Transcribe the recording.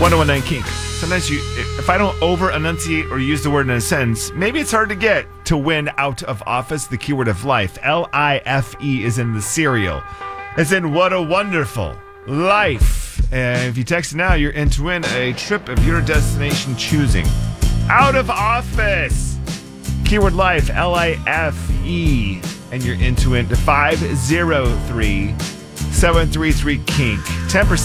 1019 Kink. Sometimes if I don't over-enunciate or use the word in a sentence, maybe it's hard to get to win out of office, the keyword of life. L-I-F-E is in the cereal. As in, what a wonderful life. And if you text now, you're in to win a trip of your destination choosing. Out of office. Keyword life, L-I-F-E. And you're into it to 503-733 Kink. 10%